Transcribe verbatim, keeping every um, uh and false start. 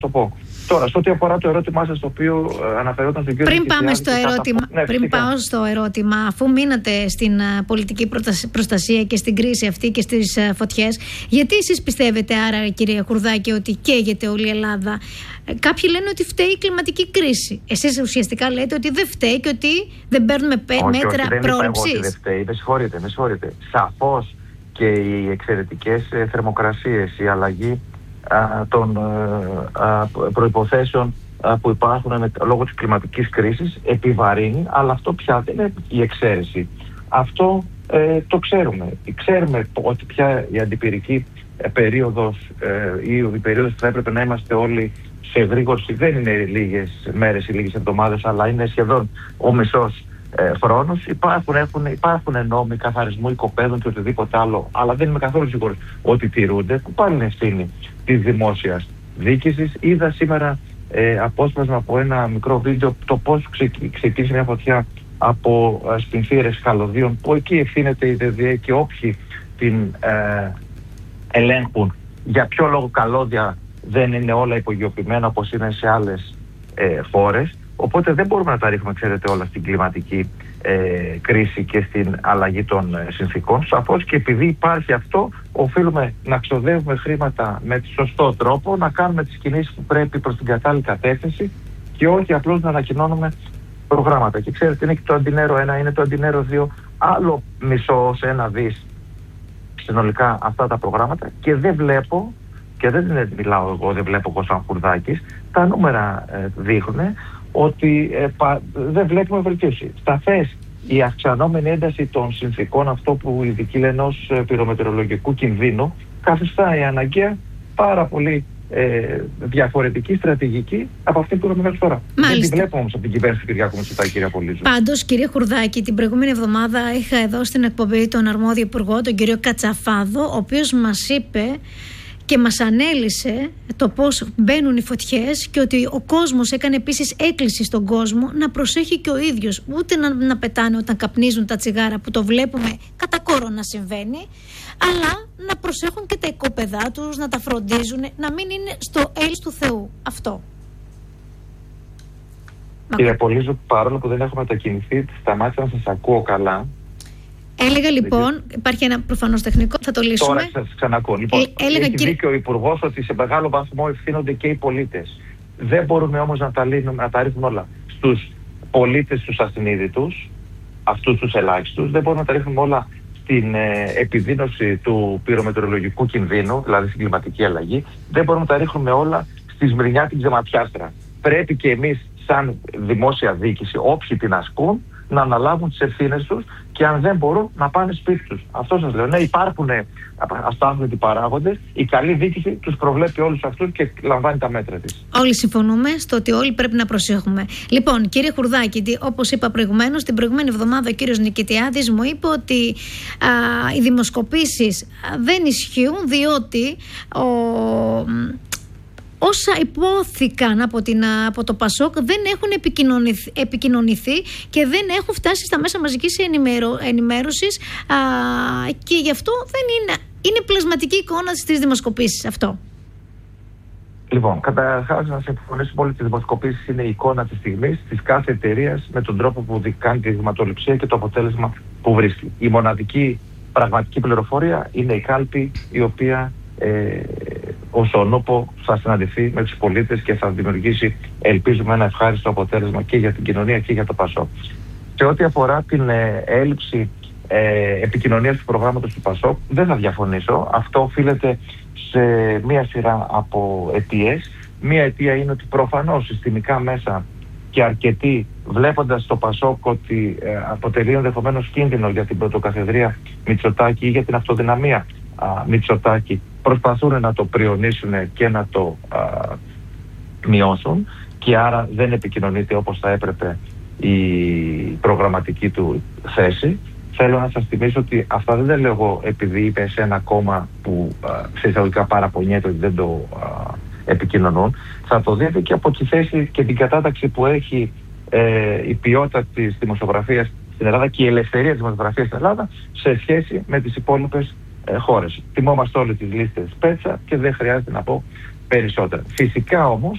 το πω. Τώρα, σε ό,τι αφορά το ερώτημά σας, το οποίο ε, αναφερόταν στον κύριο Πριν πάμε στο ερώτημα, ναι, πριν πάω στο ερώτημα, αφού μείνατε στην uh, πολιτική προστασία και στην κρίση αυτή και στις uh, φωτιές, γιατί εσείς πιστεύετε, άρα, κυρία Χουρδάκη, ότι καίγεται όλη η Ελλάδα? Ε, κάποιοι λένε ότι φταίει η κλιματική κρίση. Εσείς ουσιαστικά λέτε ότι δεν φταίει και ότι δεν παίρνουμε πέ, όχι, μέτρα όχι, πρόληψης. Δεν φταίει, με συγχωρείτε, με συγχωρείτε. Σαφώς και οι εξαιρετικές ε, θερμοκρασίες, η αλλαγή α, των ε, α, προϋποθέσεων α, που υπάρχουν με, λόγω της κλιματικής κρίσης επιβαρύνει, αλλά αυτό πια δεν είναι η εξαίρεση. Αυτό ε, το ξέρουμε. Ξέρουμε ότι πια η αντιπυρική ε, περίοδος ε, ή η περίοδος που θα έπρεπε να είμαστε όλοι σε γρήγορση δεν είναι λίγες μέρες ή λίγες εβδομάδες, αλλά είναι σχεδόν ο μισός ε, χρόνος. Υπάρχουν, έχουν, υπάρχουν νόμοι καθαρισμού οικοπαίδων και οτιδήποτε άλλο, αλλά δεν είμαι καθόλου σίγουρος ότι τηρούνται, που πάλι είναι ευθύνη της δημόσιας διοίκησης. Είδα σήμερα ε, απόσπασμα από ένα μικρό βίντεο το πώς ξεκίνησε μια φωτιά από ε, σπινθήρες καλωδίων, που εκεί ευθύνεται η ΔΕΔΕ και όποιοι την ε, ελέγχουν για ποιο λόγο καλώδια δεν είναι όλα υπογειοποιημένα όπως είναι σε άλλες ε, χώρες. Οπότε δεν μπορούμε να τα ρίχνουμε, ξέρετε, όλα στην κλιματική ε, κρίση και στην αλλαγή των ε, συνθήκων. Σαφώς και επειδή υπάρχει αυτό, οφείλουμε να ξοδεύουμε χρήματα με σωστό τρόπο, να κάνουμε τις κινήσεις που πρέπει προς την κατάλληλη κατεύθυνση και όχι απλώς να ανακοινώνουμε προγράμματα. Και ξέρετε, είναι και το Αντινέρο ένα, είναι το Αντινέρο δύο, άλλο μισό σε ένα δις συνολικά αυτά τα προγράμματα, και δεν βλέπω, και δεν μιλάω εγώ, δεν βλέπω εγώ σαν Χουρδάκης, τα νούμερα ε, δείχνουν ότι ε, πα, δεν βλέπουμε βελτίωση. Σταθές η αυξανόμενη ένταση των συνθήκων, αυτό που οι ειδικοί λένε ως ε, πυρομετεωρολογικού κινδύνου, καθιστά η αναγκαία πάρα πολύ ε, διαφορετική στρατηγική από αυτή που είχαμε μέχρι τώρα. Δεν τη βλέπουμε όμως από την κυβέρνηση του Κυριάκου Μητσοτάκη, κυρία Πολύζου. Πάντως, κύριε Χουρδάκη, την προηγούμενη εβδομάδα είχα εδώ στην εκπομπή τον αρμόδιο υπουργό, τον κύριο Κατσαφάδο, ο οποίος μας είπε και μας ανέλησε το πώς μπαίνουν οι φωτιές και ότι ο κόσμος έκανε επίσης έκκληση στον κόσμο να προσέχει και ο ίδιος, ούτε να, να πετάνε όταν καπνίζουν τα τσιγάρα, που το βλέπουμε κατά κόρο να συμβαίνει, αλλά να προσέχουν και τα οικόπεδά τους, να τα φροντίζουν, να μην είναι στο έλης του Θεού. Αυτό. Κύριε Πολύζου, παρόλο που δεν έχω μετακινηθεί, σταμάτησα να σας ακούω καλά. Έλεγα λοιπόν, υπάρχει ένα προφανώς τεχνικό, θα το λύσουμε. Τώρα σας ξανακούω. Λοιπόν, ε, έλεγα, έχει κύριε... δίκιο ο Υπουργός ότι σε μεγάλο βαθμό ευθύνονται και οι πολίτες. Δεν μπορούμε όμως να τα, λύνουμε, να τα ρίχνουμε όλα στους πολίτες, στους ασυνείδητους, αυτούς τους ελάχιστους. Δεν μπορούμε να τα ρίχνουμε όλα στην ε, επιδείνωση του πυρομετεωρολογικού κινδύνου, δηλαδή στην κλιματική αλλαγή. Δεν μπορούμε να τα ρίχνουμε όλα στη σμυρνιά την ξεματιάστρα. Πρέπει και εμείς σαν δημόσια διοίκηση, όποιοι την ασκούν, να αναλάβουν τις ευθύνες τους και αν δεν μπορούν να πάνε σπίτι τους. Αυτό σας λέω. Ναι, υπάρχουν αστάθμιτοι παράγοντες. Η καλή διοίκηση τους προβλέπει όλους αυτούς και λαμβάνει τα μέτρα της. Όλοι συμφωνούμε στο ότι όλοι πρέπει να προσέχουμε. Λοιπόν, κύριε Χουρδάκη, όπως είπα προηγουμένως, την προηγούμενη εβδομάδα ο κύριος Νικητιάδης μου είπε ότι α, οι δημοσκοπήσεις δεν ισχύουν, διότι ο... όσα υπόθηκαν από, την, από το Πασόκ δεν έχουν επικοινωνηθεί, επικοινωνηθεί και δεν έχουν φτάσει στα μέσα μαζικής ενημέρω, ενημέρωσης α, και γι' αυτό δεν είναι, είναι πλασματική εικόνα στις δημοσκοπήσεις αυτό. Λοιπόν, καταρχάς να συμφωνήσουμε όλοι ότι οι δημοσκοπήσεις είναι η εικόνα της στιγμής της κάθε εταιρείας με τον τρόπο που κάνει τη δειγματοληψία και το αποτέλεσμα που βρίσκει. Η μοναδική πραγματική πληροφορία είναι η κάλπη, η οποία ε, ως ονούπο θα συναντηθεί με τους πολίτες και θα δημιουργήσει, ελπίζουμε, ένα ευχάριστο αποτέλεσμα και για την κοινωνία και για το Πασόκ. Σε ό,τι αφορά την ε, έλλειψη ε, επικοινωνίας του προγράμματος του Πασόκ, δεν θα διαφωνήσω. Αυτό οφείλεται σε μία σειρά από αιτίες. Μία αιτία είναι ότι προφανώς συστημικά μέσα και αρκετοί, βλέποντας το Πασόκ ότι ε, αποτελεί ενδεχομένως κίνδυνο για την πρωτοκαθεδρία Μητσοτάκη ή για την αυτοδυναμία α, Μητσοτάκη, προσπαθούν να το πριονίσουν και να το α, μειώσουν, και άρα δεν επικοινωνείται όπως θα έπρεπε η προγραμματική του θέση. Θέλω να σας θυμίσω ότι αυτά δεν τα λέω εγώ επειδή είπε σε ένα κόμμα που α, σε εισαγωγικά παραπονιέται ότι δεν το α, επικοινωνούν. Θα το δείτε και από τη θέση και την κατάταξη που έχει ε, η ποιότητα της δημοσιογραφίας στην Ελλάδα και η ελευθερία της δημοσιογραφίας στην Ελλάδα σε σχέση με τις υπόλοιπες ε, χώρες. Θυμόμαστε όλοι τις λίστες Πέτσα και δεν χρειάζεται να πω περισσότερα. Φυσικά όμως